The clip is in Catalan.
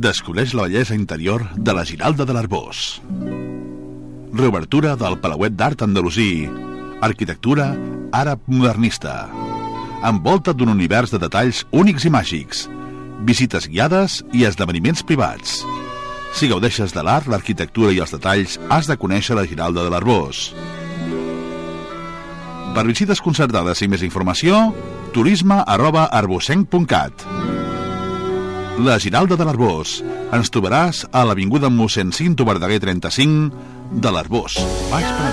Descobreix la bellesa interior de la Giralda de l'Arboç. Reobertura del Palauet d'Art Andalusí. Arquitectura àrab modernista. Envolta d'un univers de detalls únics i màgics. Visites guiades i esdeveniments privats. Si gaudeixes de l'art, l'arquitectura i els detalls, has de conèixer la Giralda de l'Arboç. Per visites concertades i més informació, turisme@arbocenc.cat. La Giralda de l'Arboç. Ens trobaràs a l'avinguda Mossèn Cinto Verdaguer 35 de l'Arboç, Baix Penedès.